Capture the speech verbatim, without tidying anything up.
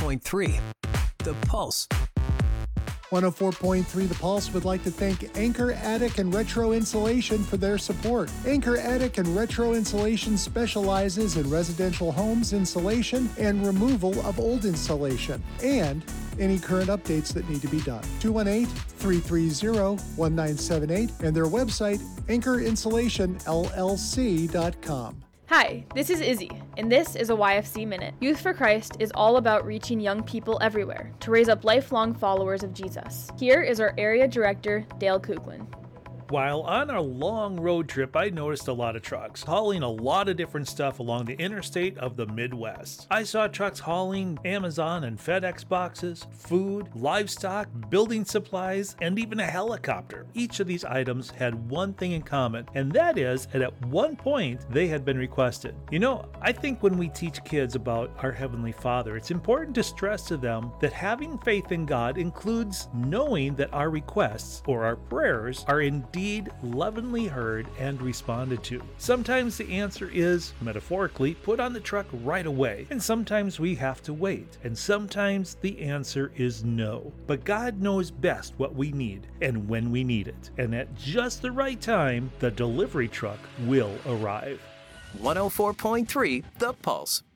point three The Pulse. one oh four point three The Pulse would like to thank Anchor Attic and Retro Insulation for their support. Anchor Attic and Retro Insulation specializes in residential homes insulation and removal of old insulation and any current updates that need to be done. two one eight, three three zero, one nine seven eight and their website, anchor insulation L L C dot com. Hi, this is Izzy, and this is a Y F C Minute. Youth for Christ is all about reaching young people everywhere to raise up lifelong followers of Jesus. Here is our area director, Dale Kuglin. While on our long road trip, I noticed a lot of trucks hauling a lot of different stuff along the interstate of the Midwest. I saw trucks hauling Amazon and FedEx boxes, food, livestock, building supplies, and even a helicopter. Each of these items had one thing in common, and that is that at one point they had been requested. You know, I think when we teach kids about our Heavenly Father, it's important to stress to them that having faith in God includes knowing that our requests or our prayers are indeed lovingly heard and responded to. Sometimes the answer is, metaphorically, put on the truck right away, and sometimes we have to wait, and sometimes the answer is no. But God knows best what we need and when we need it, and at just the right time, the delivery truck will arrive. one oh four point three The Pulse.